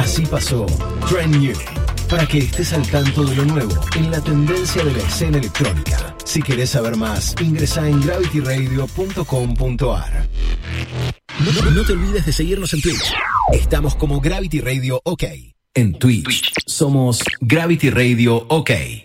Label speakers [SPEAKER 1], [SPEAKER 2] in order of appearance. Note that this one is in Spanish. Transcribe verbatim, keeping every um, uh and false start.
[SPEAKER 1] Así pasó Trend New, para que estés al tanto de lo nuevo en la tendencia de la escena electrónica. Si querés saber más, ingresa en gravity radio punto com punto a r. No, no, no te olvides de seguirnos en Twitch. Estamos como Gravity Radio OK. En Twitch somos Gravity Radio OK.